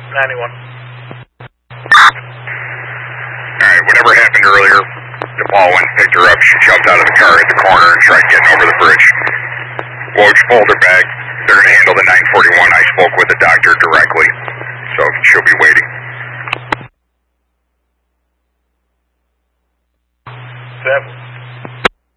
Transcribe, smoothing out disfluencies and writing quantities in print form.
91. Alright, whatever happened earlier, DePaul went and picked her up. She jumped out of the car at the corner and tried getting over the bridge. Woj pulled her back. They're going to handle the 941. I spoke with the doctor directly, so she'll be